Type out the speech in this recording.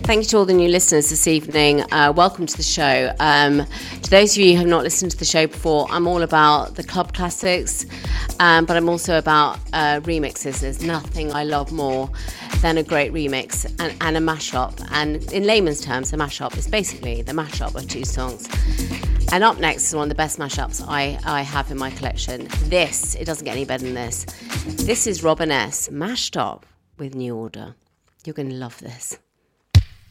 Thank you to all the new listeners this evening. Welcome to the show. To those of you who have not listened to the show before, I'm all about the club classics, but I'm also about remixes. There's nothing I love more than a great remix and a mashup. And in layman's terms, a mashup is basically the mashup of two songs. And up next is one of the best mashups I have in my collection. It doesn't get any better than this. This is Robin S. mashed up with New Order. You're going to love this.